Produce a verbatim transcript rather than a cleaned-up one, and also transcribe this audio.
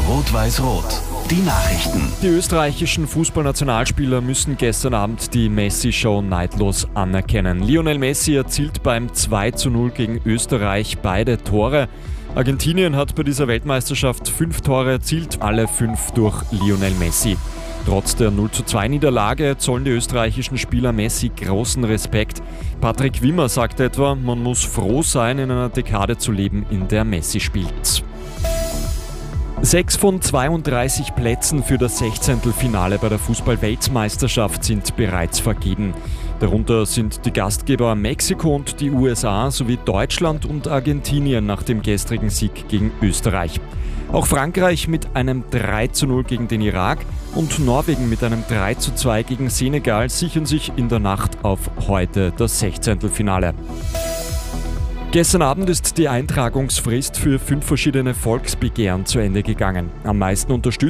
Rot-Weiß-Rot, die Nachrichten. Die österreichischen Fußballnationalspieler müssen gestern Abend die Messi-Show neidlos anerkennen. Lionel Messi erzielt beim zwei zu null gegen Österreich beide Tore. Argentinien hat bei dieser Weltmeisterschaft fünf Tore erzielt, alle fünf durch Lionel Messi. Trotz der null zu zwei Niederlage zollen die österreichischen Spieler Messi großen Respekt. Patrick Wimmer sagt etwa, man muss froh sein, in einer Dekade zu leben, in der Messi spielt. Sechs von zweiunddreißig Plätzen für das Sechzehntelfinale bei der Fußball-Weltmeisterschaft sind bereits vergeben. Darunter sind die Gastgeber Mexiko und die U S A sowie Deutschland und Argentinien nach dem gestrigen Sieg gegen Österreich. Auch Frankreich mit einem drei zu null gegen den Irak und Norwegen mit einem drei zu zwei gegen Senegal sichern sich in der Nacht auf heute das Sechzehntelfinale. Gestern Abend ist die Eintragungsfrist für fünf verschiedene Volksbegehren zu Ende gegangen. Am meisten unterstützt